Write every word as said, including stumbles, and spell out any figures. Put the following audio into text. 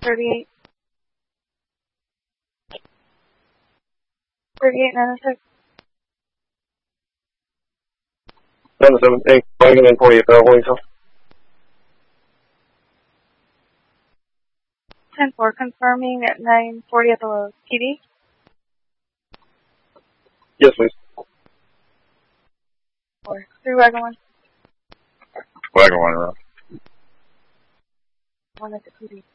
thirty-eight. thirty-eight nine oh six. seven seven eight, Wagon and forty-eight, Bell, Wellington. ten four, confirming at nine forty at the Lowe's. P D? Yes, please. Four. Three Wagon one. Wagon one, around. One at the P D.